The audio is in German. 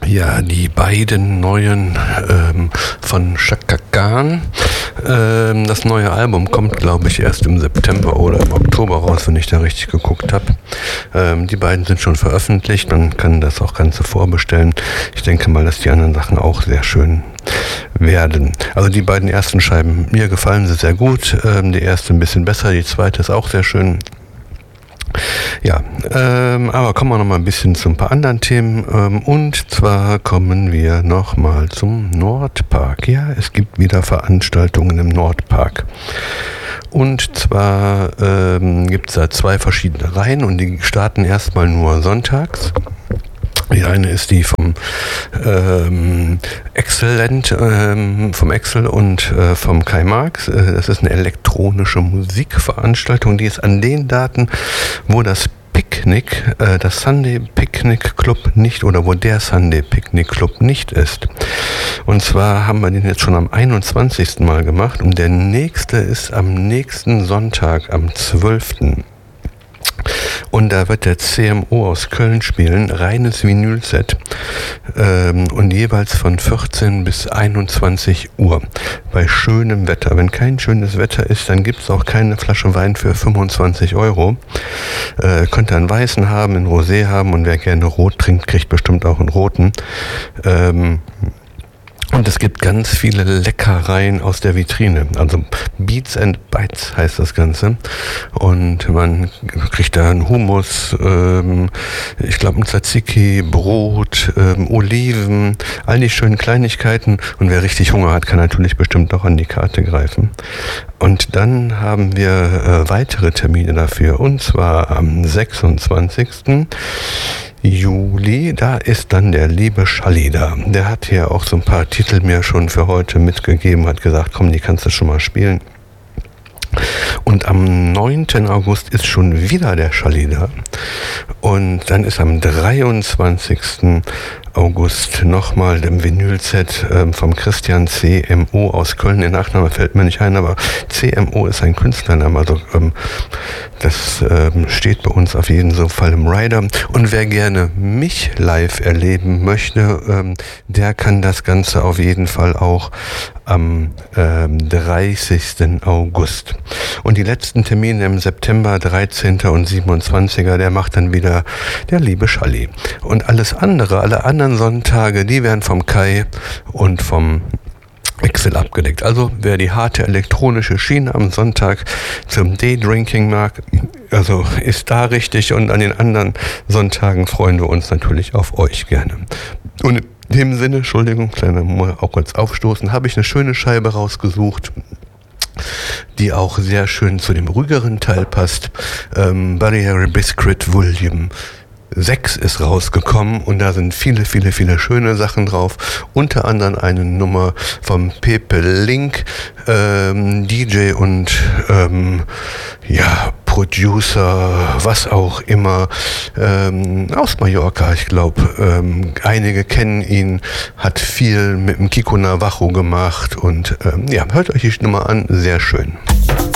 Ja, die beiden neuen von Chaka Khan. Das neue Album kommt, glaube ich, erst im September oder im Oktober raus, wenn ich da richtig geguckt habe. Die beiden sind schon veröffentlicht, man kann das auch Ganze vorbestellen. Ich denke mal, dass die anderen Sachen auch sehr schön werden. Also die beiden ersten Scheiben, mir gefallen sie sehr gut. Die erste ein bisschen besser, die zweite ist auch sehr schön. Ja, aber kommen wir noch mal ein bisschen zu ein paar anderen Themen. Und zwar kommen wir noch mal zum Nordpark. Ja, es gibt wieder Veranstaltungen im Nordpark. Und zwar gibt es da 2 verschiedene Reihen und die starten erstmal nur sonntags. Die eine ist die vom vom Excel und vom Kai Marx. Das ist eine elektronische Musikveranstaltung, die ist an den Daten, wo das Picknick, das Sunday Picnic Club nicht, oder wo der Sunday Picnic Club nicht ist. Und zwar haben wir den jetzt schon am 21. Mal gemacht und der nächste ist am nächsten Sonntag, am 12. Und da wird der CMO aus Köln spielen, reines Vinylset und jeweils von 14 bis 21 Uhr bei schönem Wetter. Wenn kein schönes Wetter ist, dann gibt es auch keine Flasche Wein für 25 Euro. Könnt ihr einen weißen haben, einen Rosé haben und wer gerne rot trinkt, kriegt bestimmt auch einen roten. Und es gibt ganz viele Leckereien aus der Vitrine. Also Beats and Bites heißt das Ganze. Und man kriegt da einen Hummus, ich glaube ein Tzatziki, Brot, Oliven, all die schönen Kleinigkeiten. Und wer richtig Hunger hat, kann natürlich bestimmt auch an die Karte greifen. Und dann haben wir weitere Termine dafür. Und zwar am 26. Juli, da ist dann der liebe Schalli da. Der hat hier auch so ein paar Titel mir schon für heute mitgegeben, hat gesagt, komm, die kannst du schon mal spielen. Und am 9. August ist schon wieder der Schalli da. Und dann ist am 23. August nochmal im Vinylset vom Christian CMO aus Köln. Der Nachname fällt mir nicht ein, aber CMO ist ein Künstlername. Also das steht bei uns auf jeden Fall im Rider. Und wer gerne mich live erleben möchte, der kann das Ganze auf jeden Fall auch am 30. August. Und die letzten Termine im September, 13. und 27. der macht dann wieder der liebe Schalli. Und alles andere, alle anderen Sonntage, die werden vom Kai und vom Excel abgedeckt. Also wer die harte elektronische Schiene am Sonntag zum Daydrinking mag, also ist da richtig, und an den anderen Sonntagen freuen wir uns natürlich auf euch gerne. Und in dem Sinne, Entschuldigung, kleiner mal auch kurz aufstoßen, habe ich eine schöne Scheibe rausgesucht, die auch sehr schön zu dem ruhigeren Teil passt. Barriere Biscuit Volume 6 ist rausgekommen und da sind viele, viele, viele schöne Sachen drauf. Unter anderem eine Nummer vom Pepe Link, DJ und Producer, was auch immer, aus Mallorca, ich glaube. Einige kennen ihn, hat viel mit dem Kiko Navajo gemacht und hört euch die Nummer an, sehr schön.